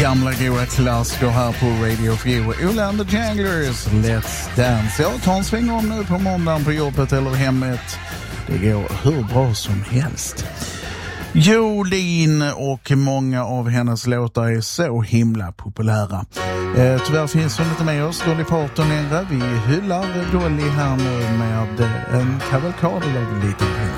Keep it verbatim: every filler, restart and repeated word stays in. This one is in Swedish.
Gamla goa klassiker här på Radio fyra. Ola and the Janglers, Let's Dance. Jag tar en sväng om nu på måndagen på jobbet eller hemmet. Det går hur bra som helst. Jolin och många av hennes låtar är så himla populära. Eh, tyvärr finns hon inte med oss, Dolly Parton längre. Vi hyllar Dolly här nu med en kavalkad av lite